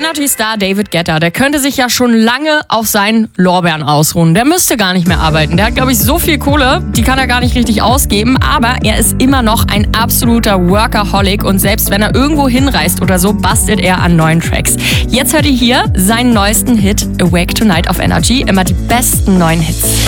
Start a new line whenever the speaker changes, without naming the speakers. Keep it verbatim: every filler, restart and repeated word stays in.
Energy-Star David Guetta, der könnte sich ja schon lange auf seinen Lorbeeren ausruhen. Der müsste gar nicht mehr arbeiten. Der hat, glaube ich, so viel Kohle, die kann er gar nicht richtig ausgeben. Aber er ist immer noch ein absoluter Workaholic und selbst wenn er irgendwo hinreist oder so, bastelt er an neuen Tracks. Jetzt hört ihr hier seinen neuesten Hit Awake Tonight auf Energy. Immer die besten neuen Hits.